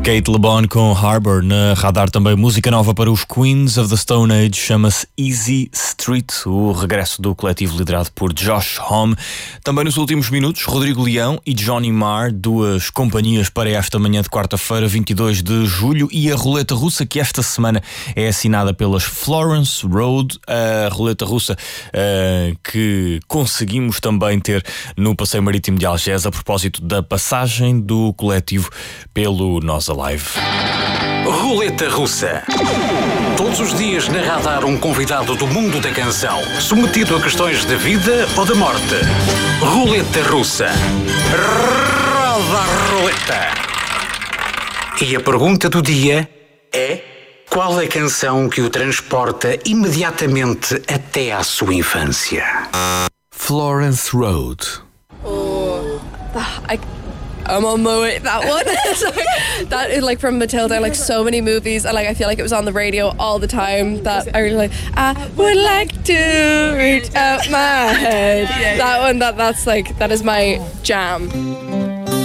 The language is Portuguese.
Kate LeBon com Harbor. Na radar também música nova para os Queens of the Stone Age, chama-se Easy Street, o regresso do coletivo liderado por Josh Homme. Também nos últimos minutos, Rodrigo Leão e Johnny Marr, duas companhias para esta manhã de quarta-feira, 22 de julho, e a roleta russa, que esta semana é assinada pelas Florence Road, a roleta russa que conseguimos também ter no Passeio Marítimo de Algés, a propósito da passagem do coletivo pelo Nós Alive. Roleta Russa. Todos os dias na radar um convidado do mundo da canção, submetido a questões de vida ou de morte. Roleta Russa. Roda a roleta. E a pergunta do dia é: qual a canção que o transporta imediatamente até à sua infância? Florence Road. I'm on my way. That one. That is like from Matilda, like so many movies, and like I feel like it was on the radio all the time. That I really like. I would like to reach out my head. That one. That's like that is my jam.